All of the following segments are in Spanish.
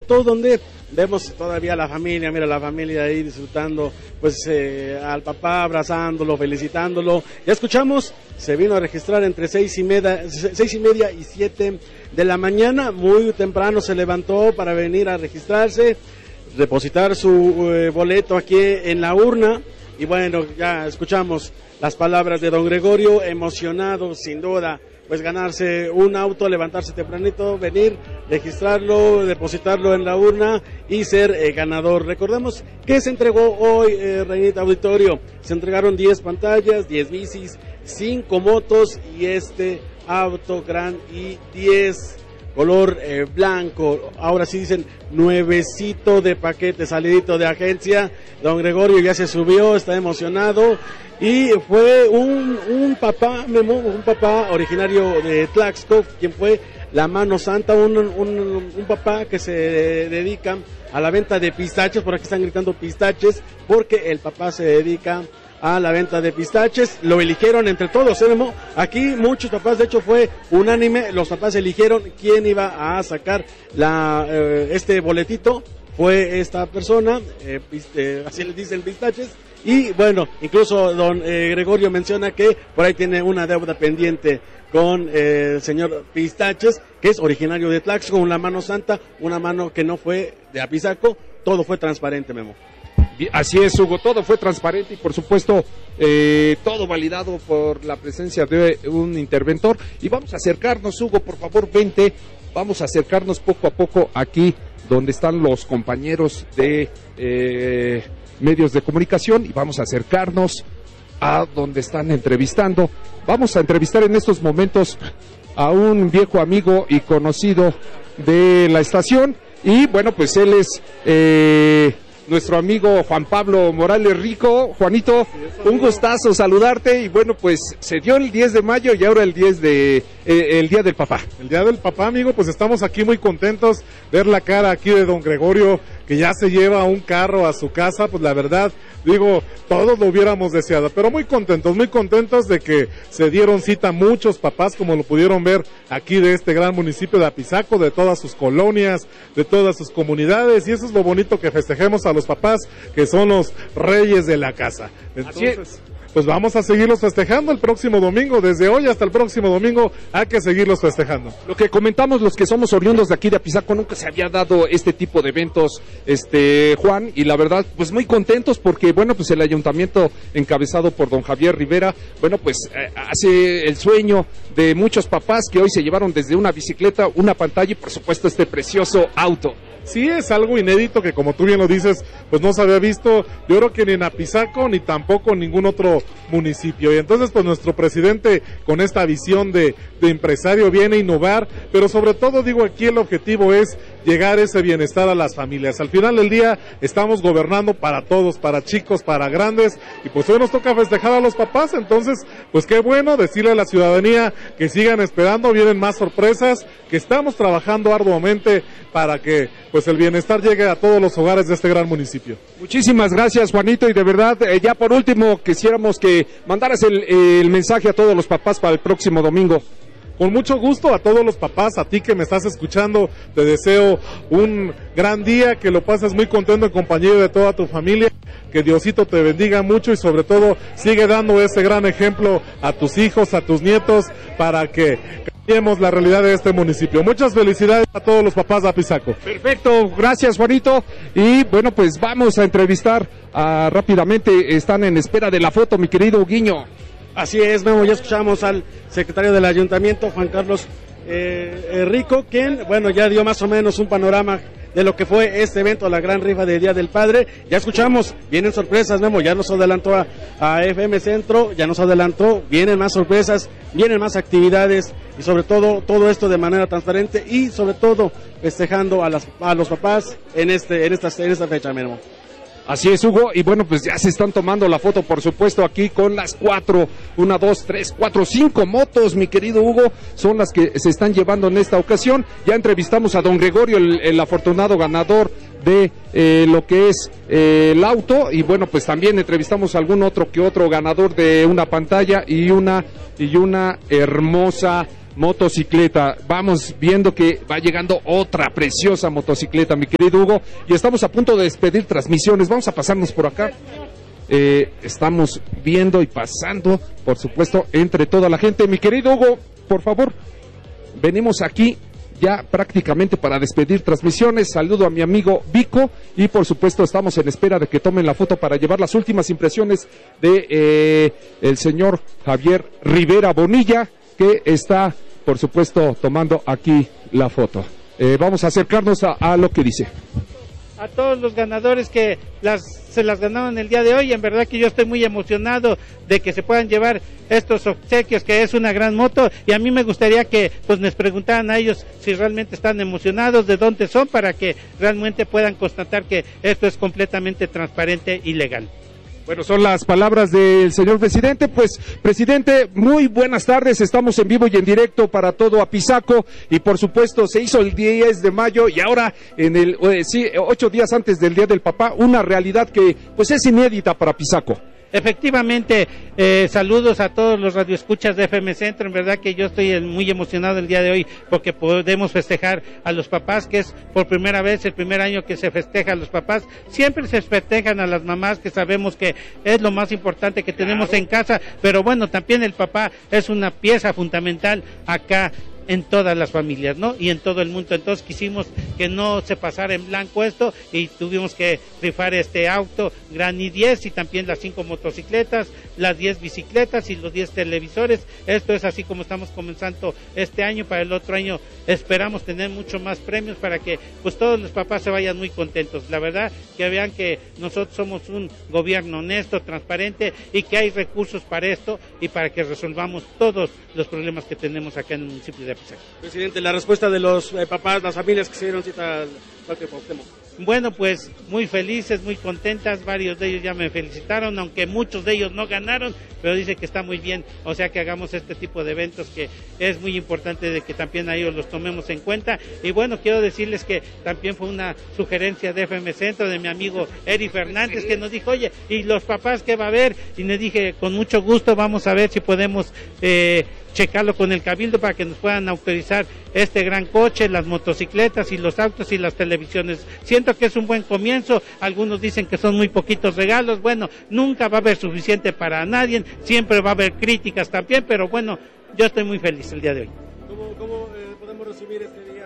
foto donde vemos todavía a la familia, mira la familia ahí disfrutando, pues al papá abrazándolo, felicitándolo. Ya escuchamos, se vino a registrar entre 6:30 y 7 de la mañana, muy temprano se levantó para venir a registrarse, depositar su boleto aquí en la urna. Y bueno, ya escuchamos las palabras de don Gregorio, emocionado sin duda, pues ganarse un auto, levantarse tempranito, venir, registrarlo, depositarlo en la urna y ser ganador. Recordemos que se entregó hoy, Reinita Auditorio, se entregaron 10 pantallas, 10 bicis, 5 motos y este auto Grand i10 color blanco. Ahora sí dicen nuevecito de paquete, salidito de agencia. Don Gregorio ya se subió, está emocionado. Y fue un papá, Memo, un papá originario de Tlaxco, quien fue la mano santa, un papá que se dedica a la venta de pistaches. Por aquí están gritando pistaches, porque el papá se dedica a la venta de pistaches. Lo eligieron entre todos, Memo. Aquí muchos papás, de hecho fue unánime, los papás eligieron quién iba a sacar este boletito. Fue esta persona, así les dicen, pistaches. Y bueno, incluso don Gregorio menciona que por ahí tiene una deuda pendiente con el señor Pistaches, que es originario de Tlaxco, una mano santa, una mano que no fue de Apizaco. Todo fue transparente, Memo. Así es, Hugo, todo fue transparente y por supuesto todo validado por la presencia de un interventor. Y vamos a acercarnos, Hugo, por favor, vente, vamos a acercarnos poco a poco aquí donde están los compañeros de medios de comunicación y vamos a acercarnos a donde están entrevistando. Vamos a entrevistar en estos momentos a un viejo amigo y conocido de la estación y bueno, pues él es nuestro amigo Juan Pablo Morales Rico. Juanito, un gustazo saludarte y bueno, pues se dio el 10 de mayo y ahora el Día del Papá. El Día del Papá, amigo, pues estamos aquí muy contentos, ver la cara aquí de don Gregorio, que ya se lleva un carro a su casa, pues la verdad, digo, todos lo hubiéramos deseado, pero muy contentos de que se dieron cita muchos papás, como lo pudieron ver aquí de este gran municipio de Apizaco, de todas sus colonias, de todas sus comunidades, y eso es lo bonito, que festejemos a los papás, que son los reyes de la casa. Entonces, pues vamos a seguirlos festejando el próximo domingo, desde hoy hasta el próximo domingo hay que seguirlos festejando. Lo que comentamos los que somos oriundos de aquí de Apizaco, nunca se había dado este tipo de eventos, Juan, y la verdad, pues muy contentos porque, bueno, pues el ayuntamiento encabezado por don Javier Rivera, bueno, pues hace el sueño de muchos papás que hoy se llevaron desde una bicicleta, una pantalla y por supuesto este precioso auto. Sí, es algo inédito que, como tú bien lo dices, pues no se había visto, yo creo que ni en Apizaco ni tampoco en ningún otro municipio. Y entonces, pues nuestro presidente, con esta visión de empresario, viene a innovar, pero sobre todo, digo, aquí el objetivo es llegar ese bienestar a las familias. Al final del día estamos gobernando para todos, para chicos, para grandes, y pues hoy nos toca festejar a los papás. Entonces, pues qué bueno decirle a la ciudadanía que sigan esperando, vienen más sorpresas, que estamos trabajando arduamente para que pues el bienestar llegue a todos los hogares de este gran municipio. Muchísimas gracias, Juanito, y de verdad, ya por último quisiéramos que mandaras el mensaje a todos los papás para el próximo domingo. Con mucho gusto a todos los papás, a ti que me estás escuchando, te deseo un gran día, que lo pases muy contento en compañía de toda tu familia, que Diosito te bendiga mucho y sobre todo sigue dando ese gran ejemplo a tus hijos, a tus nietos, para que cambiemos la realidad de este municipio. Muchas felicidades a todos los papás de Apizaco. Perfecto, gracias, Juanito, y bueno, pues vamos a entrevistar rápidamente, están en espera de la foto, mi querido Guiño. Así es, Memo, ya escuchamos al secretario del ayuntamiento, Juan Carlos Rico, quien, bueno, ya dio más o menos un panorama de lo que fue este evento, la gran rifa del Día del Padre. Ya escuchamos, vienen sorpresas, Memo, ya nos adelantó a FM Centro, ya nos adelantó, vienen más sorpresas, vienen más actividades y sobre todo esto de manera transparente y sobre todo festejando a los papás en esta fecha, Memo. Así es, Hugo, y bueno, pues ya se están tomando la foto, por supuesto, aquí con las 5 motos, mi querido Hugo, son las que se están llevando en esta ocasión. Ya entrevistamos a don Gregorio, el afortunado ganador de lo que es el auto, y bueno, pues también entrevistamos a algún otro ganador de una pantalla y una hermosa motocicleta. Vamos viendo que va llegando otra preciosa motocicleta, mi querido Hugo, y estamos a punto de despedir transmisiones. Vamos a pasarnos por acá. Estamos viendo y pasando, por supuesto, entre toda la gente. Mi querido Hugo, por favor, venimos aquí ya prácticamente para despedir transmisiones. Saludo a mi amigo Vico y por supuesto estamos en espera de que tomen la foto para llevar las últimas impresiones de el señor Javier Rivera Bonilla, que está por supuesto tomando aquí la foto. Vamos a acercarnos a lo que dice. A todos los ganadores que se las ganaron el día de hoy, en verdad que yo estoy muy emocionado de que se puedan llevar estos obsequios, que es una gran moto, y a mí me gustaría que pues nos preguntaran a ellos si realmente están emocionados, de dónde son, para que realmente puedan constatar que esto es completamente transparente y legal. Bueno, son las palabras del señor presidente. Pues, presidente, muy buenas tardes. Estamos en vivo y en directo para todo Apizaco y, por supuesto, se hizo el 10 de mayo y ahora, 8 días antes del Día del Papá, una realidad que, pues, es inédita para Apizaco. Efectivamente, saludos a todos los radioescuchas de FM Centro. En verdad que yo estoy muy emocionado el día de hoy porque podemos festejar a los papás, que es por primera vez, el primer año que se festeja a los papás. Siempre se festejan a las mamás, que sabemos que es lo más importante que tenemos en casa, pero bueno, también el papá es una pieza fundamental acá en todas las familias, ¿no? Y en todo el mundo. Entonces quisimos que no se pasara en blanco esto y tuvimos que rifar este auto Granny 10 y también las 5 motocicletas, las 10 bicicletas y los 10 televisores. Esto es así como estamos comenzando este año. Para el otro año esperamos tener mucho más premios para que pues todos los papás se vayan muy contentos. La verdad, que vean que nosotros somos un gobierno honesto, transparente y que hay recursos para esto y para que resolvamos todos los problemas que tenemos acá en el municipio de Apizaco. Presidente, la respuesta de los papás, las familias que se dieron cita al Parque Cuauhtémoc. Bueno, pues muy felices, muy contentas, varios de ellos ya me felicitaron, aunque muchos de ellos no ganaron, pero dice que está muy bien, o sea que hagamos este tipo de eventos, que es muy importante de que también a ellos los tomemos en cuenta. Y bueno, quiero decirles que también fue una sugerencia de FM Centro, de mi amigo Eri Fernández, que nos dijo, oye, ¿y los papás qué va a haber? Y le dije, con mucho gusto, vamos a ver si podemos checarlo con el Cabildo para que nos puedan autorizar este gran coche, las motocicletas y los autos y las televisiones. Siento que es un buen comienzo. Algunos dicen que son muy poquitos regalos. Bueno, nunca va a haber suficiente para nadie, siempre va a haber críticas también, pero bueno, yo estoy muy feliz el día de hoy. ¿Cómo podemos resumir este día?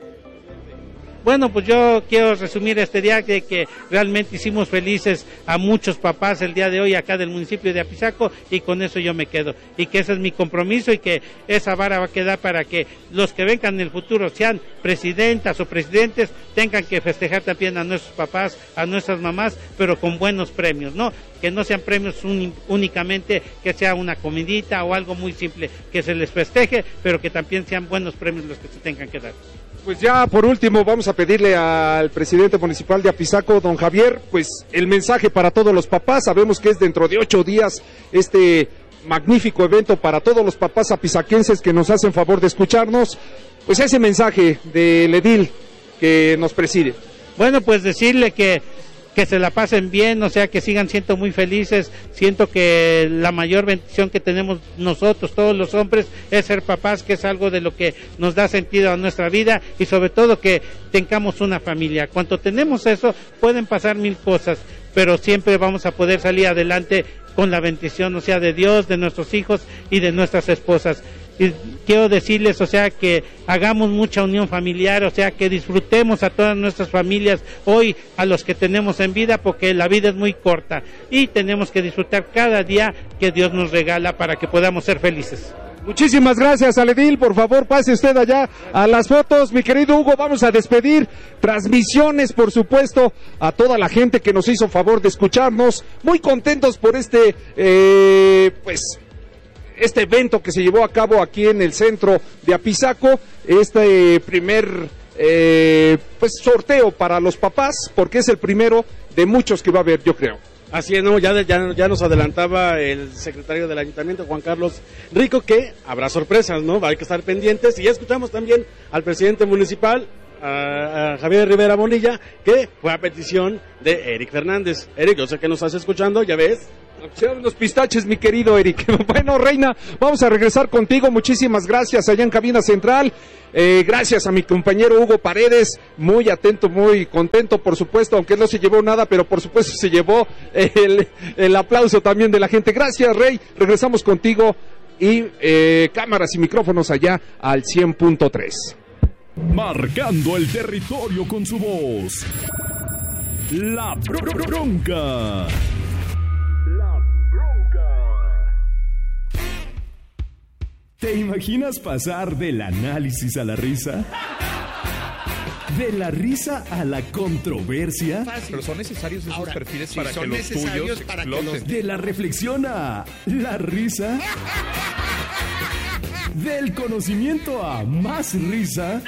Bueno, pues yo quiero resumir este día de que realmente hicimos felices a muchos papás el día de hoy acá del municipio de Apizaco, y con eso yo me quedo, y que ese es mi compromiso y que esa vara va a quedar para que los que vengan en el futuro, sean presidentas o presidentes, tengan que festejar también a nuestros papás, a nuestras mamás, pero con buenos premios, ¿no? Que no sean premios únicamente que sea una comidita o algo muy simple, que se les festeje, pero que también sean buenos premios los que se tengan que dar. Pues ya por último vamos a pedirle al presidente municipal de Apizaco, don Javier, pues el mensaje para todos los papás. Sabemos que es dentro de 8 días este magnífico evento para todos los papás apizaquenses que nos hacen favor de escucharnos. Pues ese mensaje del edil que nos preside. Bueno, pues decirle que se la pasen bien, o sea, que sigan siendo muy felices. Siento que la mayor bendición que tenemos nosotros, todos los hombres, es ser papás, que es algo de lo que nos da sentido a nuestra vida, y sobre todo que tengamos una familia. Cuando tenemos eso, pueden pasar 1000 cosas, pero siempre vamos a poder salir adelante con la bendición, o sea, de Dios, de nuestros hijos y de nuestras esposas. Y quiero decirles, o sea, que hagamos mucha unión familiar, o sea, que disfrutemos a todas nuestras familias hoy, a los que tenemos en vida, porque la vida es muy corta y tenemos que disfrutar cada día que Dios nos regala para que podamos ser felices. Muchísimas gracias al edil, por favor pase usted allá a las fotos, mi querido Hugo. Vamos a despedir transmisiones, por supuesto, a toda la gente que nos hizo favor de escucharnos, muy contentos por este evento que se llevó a cabo aquí en el centro de Apizaco, este primer sorteo para los papás, porque es el primero de muchos que va a haber, yo creo. Así es, ¿no? Ya nos adelantaba el secretario del ayuntamiento, Juan Carlos Rico, que habrá sorpresas, ¿no? Hay que estar pendientes. Y ya escuchamos también al presidente municipal, a Javier Rivera Bonilla, que fue a petición de Eric Fernández. Eric, yo sé que nos estás escuchando, ya ves. Sean los pistaches, mi querido Eric. Bueno, Reina, vamos a regresar contigo. Muchísimas gracias allá en Cabina Central. Gracias a mi compañero Hugo Paredes, muy atento, muy contento, por supuesto, aunque no se llevó nada, pero por supuesto se llevó el aplauso también de la gente. Gracias, Rey. Regresamos contigo y cámaras y micrófonos allá al 100.3. Marcando el territorio con su voz. La Bronca. ¿Te imaginas pasar del análisis a la risa? ¿De la risa a la controversia? Pero son necesarios esos perfiles para que los tuyos exploten. ¿De la reflexión a la risa? ¿Del conocimiento a más risa?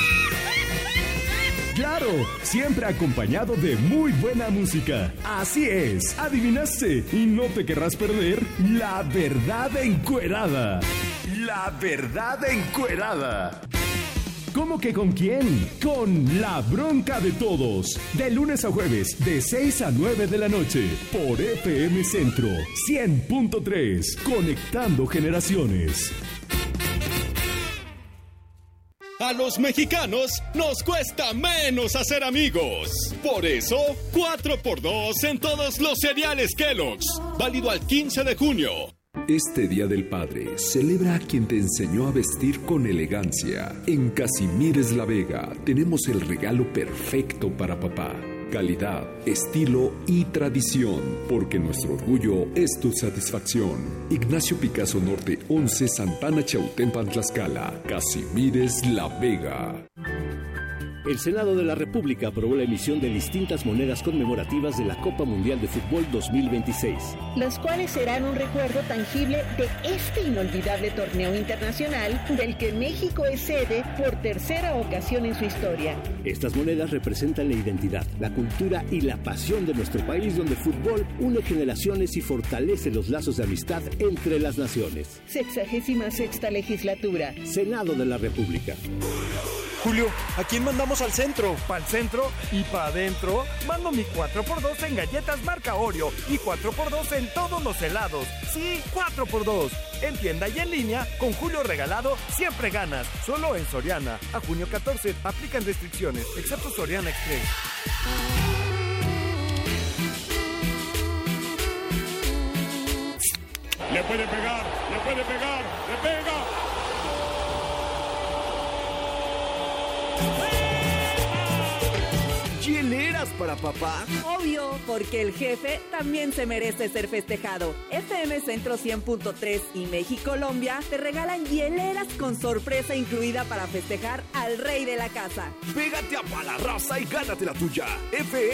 Claro, siempre acompañado de muy buena música. Así es, adivinaste y no te querrás perder La Verdad Encuerada. La Verdad Encuerada. ¿Cómo que con quién? Con La Bronca de Todos. De lunes a jueves, de 6 a 9 de la noche. Por FM Centro 100.3. Conectando generaciones. A los mexicanos nos cuesta menos hacer amigos. Por eso, 4x2 en todos los cereales Kellogg's. Válido al 15 de junio. Este Día del Padre, celebra a quien te enseñó a vestir con elegancia. En Casimires La Vega tenemos el regalo perfecto para papá. Calidad, estilo y tradición, porque nuestro orgullo es tu satisfacción. Ignacio Picasso Norte 11, Santana Chautempan, Tlaxcala. Casimires La Vega. El Senado de la República aprobó la emisión de distintas monedas conmemorativas de la Copa Mundial de Fútbol 2026. Las cuales serán un recuerdo tangible de este inolvidable torneo internacional del que México es sede por tercera ocasión en su historia. Estas monedas representan la identidad, la cultura y la pasión de nuestro país, donde el fútbol une generaciones y fortalece los lazos de amistad entre las naciones. 66ª legislatura. Senado de la República. Julio, ¿a quién mandamos al centro? ¿Pa'l centro y pa' adentro? Mando mi 4x2 en galletas marca Oreo y 4x2 en todos los helados. Sí, 4x2. En tienda y en línea, con Julio regalado, siempre ganas. Solo en Soriana. A junio 14, aplican restricciones, excepto Soriana Express. Le puede pegar, le pega. ¿Hieleras para papá? Obvio, porque el jefe también se merece ser festejado. FM Centro 100.3 y México Colombia te regalan hieleras con sorpresa incluida para festejar al rey de la casa. Pégate a Palarraza y gánate la tuya.